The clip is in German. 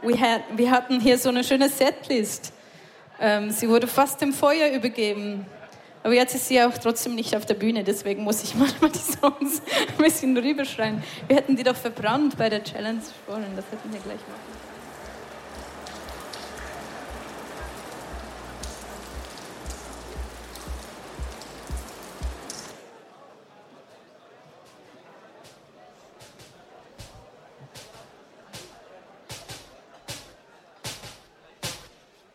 wir hatten hier so eine schöne Setlist. Sie wurde fast dem Feuer übergeben. Aber jetzt ist sie auch trotzdem nicht auf der Bühne, deswegen muss ich manchmal die Songs ein bisschen rüberschreien. Wir hätten die doch verbrannt bei der Challenge vorhin, das hätten wir gleich machen.